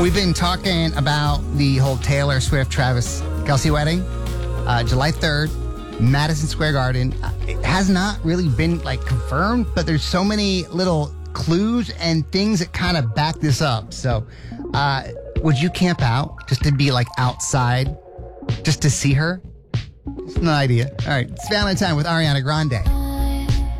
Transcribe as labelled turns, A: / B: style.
A: We've been talking about the whole Taylor Swift, Travis Kelce wedding, July 3rd, Madison Square Garden. It has not really been confirmed, but there's so many little clues and things that kind of back this up. So, would you camp out just to be outside, just to see her? Just an idea. All right, it's Valentine with Ariana Grande.